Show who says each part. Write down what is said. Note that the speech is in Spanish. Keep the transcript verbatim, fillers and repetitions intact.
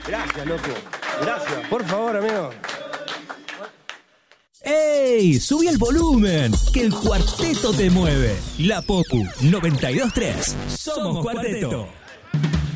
Speaker 1: Gracias, loco. Gracias. Por favor, amigo.
Speaker 2: ¡Ey! Subí el volumen, que el cuarteto te mueve. La Popu noventa y dos tres. Somos Cuarteto.